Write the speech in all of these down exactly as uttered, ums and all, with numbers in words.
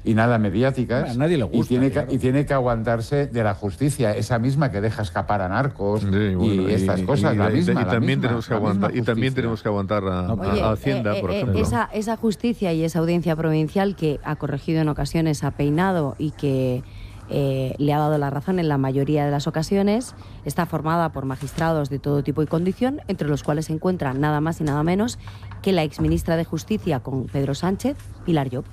y nada mediáticas. A nadie le gusta, y, tiene claro. que, y tiene que aguantarse de la justicia, esa misma que deja escapar a narcos sí, bueno, y estas y, cosas, y, la y, misma. Y, la también, misma, tenemos que la aguantar, y también tenemos que aguantar a, Oye, a Hacienda, eh, por eh, ejemplo. Esa, esa justicia y esa audiencia provincial que ha corregido en ocasiones a Peinado y que eh, le ha dado la razón en la mayoría de las ocasiones, está formada por magistrados de todo tipo y condición, entre los cuales se encuentra nada más y nada menos que la exministra de Justicia con Pedro Sánchez, Pilar Llop.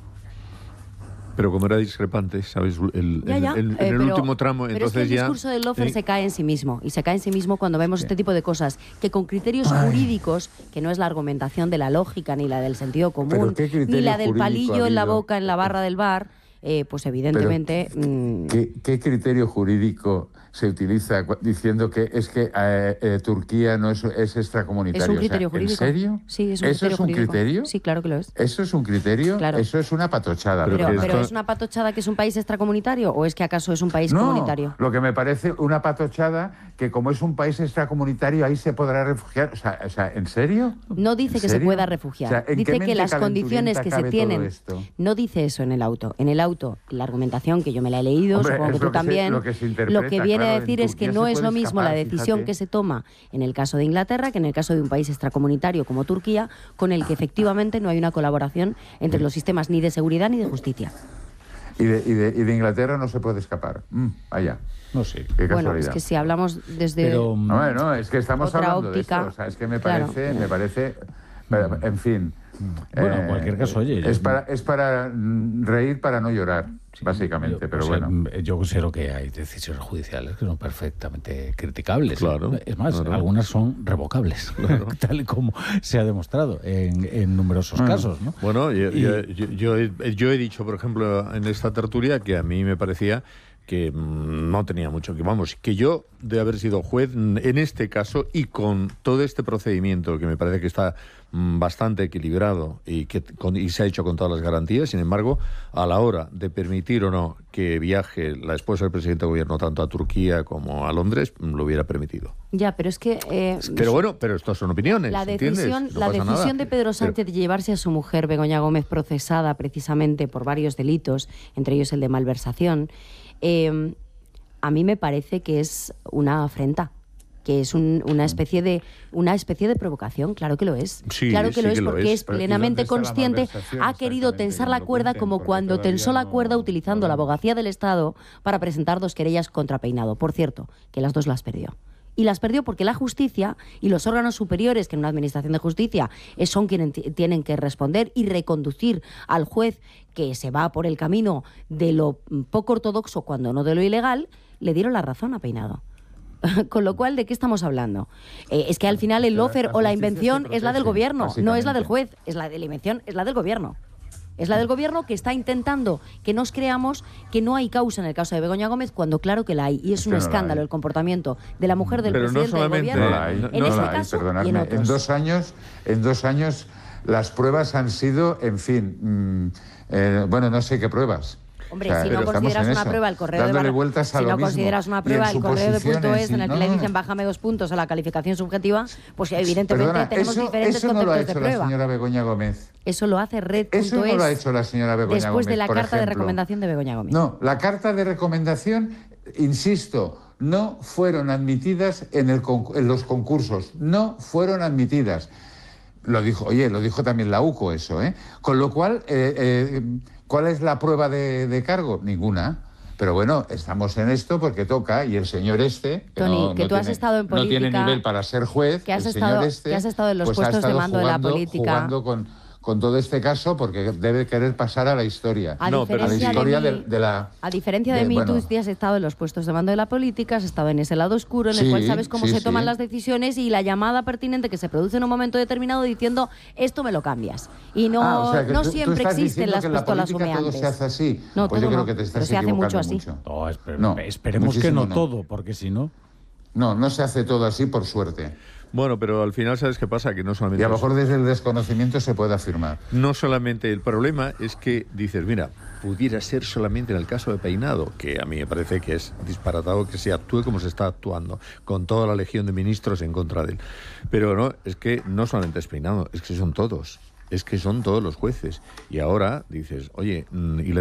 Pero como era discrepante, ¿sabes? El, ya, ya. el, el, Eh, en el pero, último tramo, pero entonces es que el ya... discurso del Lofer ¿sí? se cae en sí mismo, y se cae en sí mismo cuando vemos sí. este tipo de cosas, que con criterios Ay. jurídicos, que no es la argumentación de la lógica, ni la del sentido común, ni la del palillo en la boca, en la barra del bar, eh, pues evidentemente... Pero, mmm... ¿qué, ¿Qué criterio jurídico se utiliza diciendo que es que eh, eh, Turquía no es, es extracomunitario? Es un criterio o sea, jurídico. ¿En serio? Sí, es un ¿Eso criterio es un jurídico. criterio? Sí, claro que lo es. ¿Eso es un criterio? Claro. Eso es una patochada. Pero, pero, pero ¿es una patochada que es un país extracomunitario o es que acaso es un país no, comunitario? Lo que me parece una patochada que como es un país extracomunitario ahí se podrá refugiar. O sea, o sea ¿en serio? No dice que serio? se pueda refugiar. O sea, dice que las condiciones que se tienen... No dice eso en el auto. En el auto, la argumentación que yo me la he leído, Hombre, supongo que tú que también, se, lo, que se lo que viene claro, a decir es que no es lo mismo escapar, la decisión fíjate. que se toma en el caso de Inglaterra que en el caso de un país extracomunitario como Turquía, con el que efectivamente no hay una colaboración entre los sistemas ni de seguridad ni de justicia. Y de, y de, y de Inglaterra no se puede escapar. Mm, allá. No sé. Qué bueno, casualidad. es que si hablamos desde... Pero, no, no, es que estamos otra hablando óptica, de esto. O sea, es que me claro. parece, me parece, pero, en fin. Bueno, eh, en cualquier caso, oye... Es para, es para reír, para no llorar, sí, básicamente, yo, pero o sea, bueno. Yo considero que hay decisiones judiciales que son perfectamente criticables. Claro. Es más, claro. algunas son revocables, claro. tal y como se ha demostrado en, en numerosos ah. casos, ¿no? Bueno, yo, y... yo, yo, yo, he, yo he dicho, por ejemplo, en esta tertulia que a mí me parecía que mmm, no tenía mucho que, vamos, que yo de haber sido juez en este caso y con todo este procedimiento que me parece que está mmm, bastante equilibrado y que con, y se ha hecho con todas las garantías, sin embargo, a la hora de permitir o no que viaje la esposa del presidente de gobierno tanto a Turquía como a Londres, lo hubiera permitido. Ya, pero es que... Eh, pero bueno, pero estas son opiniones, la decisión, ¿entiendes? No la pasa decisión nada. de Pedro Sánchez pero... de llevarse a su mujer, Begoña Gómez, procesada precisamente por varios delitos, entre ellos el de malversación, eh, a mí me parece que es una afrenta, que es un, una especie de una especie de provocación, claro que lo es. Sí, claro que sí lo es que lo porque es. es plenamente consciente, ha querido tensar la cuerda como cuando tensó la cuerda utilizando la abogacía del Estado para presentar dos querellas contra Peinado. Por cierto, que las dos las perdió. Y las perdió porque la justicia y los órganos superiores, que en una administración de justicia son quienes tienen que responder y reconducir al juez que se va por el camino de lo poco ortodoxo, cuando no de lo ilegal, le dieron la razón a Peinado. Con lo cual, ¿de qué estamos hablando? Eh, es que al final el lofer o la invención es la del gobierno, no es la del juez, es la de la invención, es la del gobierno. Es la del gobierno que está intentando que nos creamos que no hay causa en el caso de Begoña Gómez, cuando claro que la hay. Y es, es un escándalo no el comportamiento de la mujer del Pero presidente no del gobierno. No la hay, en no este la hay, caso perdonadme. y en otros. En dos años, en dos años las pruebas han sido, en fin, mmm, eh, bueno, no sé qué pruebas. Hombre, o sea, si no consideras una prueba el correo dándole de vueltas a si lo no mismo. consideras una prueba el correo de punto es en el que no, le no, dicen bájame dos puntos a la calificación subjetiva, pues evidentemente Perdona, tenemos eso, diferentes eso no lo ha conceptos hecho de prueba. La señora Begoña Gómez. Eso lo hace red punto es. Eso no lo ha hecho la señora Begoña después Gómez, de la por carta de ejemplo. recomendación de Begoña Gómez. No, la carta de recomendación, insisto, no fueron admitidas en, el, en los concursos, no fueron admitidas. Lo dijo, oye, lo dijo también la U C O eso, ¿eh? Con lo cual, eh, eh, ¿cuál es la prueba de, de cargo? Ninguna. Pero bueno, estamos en esto porque toca, y el señor este, que, Tony, no, que no tú has tiene, estado en política, no tiene nivel para ser juez, que has, el estado, señor este, que has estado en los pues puestos de mando jugando, de la política. Jugando con, con todo este caso porque debe querer pasar a la historia. A no, diferencia a la historia de, de, mí, de la... A diferencia de, de mí, bueno, tú has estado en los puestos de mando de la política, has estado en ese lado oscuro en sí, el cual sabes cómo sí, se toman sí. las decisiones y la llamada pertinente que se produce en un momento determinado diciendo esto me lo cambias. Y no, ah, o sea, que no tú, siempre tú estás existen las que en la pistolas política humeantes. Todo se hace así. No, pues todo yo creo no, que te estás pero se hace equivocando mucho así. mucho. No, esper No, esperemos que no, no todo, porque si no... No, no se hace todo así por suerte. Bueno, pero al final, ¿sabes qué pasa? Que no solamente... Y a lo mejor desde el desconocimiento se puede afirmar. No solamente el problema es que dices, mira, pudiera ser solamente en el caso de Peinado, que a mí me parece que es disparatado que se actúe como se está actuando, con toda la legión de ministros en contra de él. Pero no, es que no solamente es Peinado, es que son todos. Es que son todos los jueces. Y ahora dices, oye, y le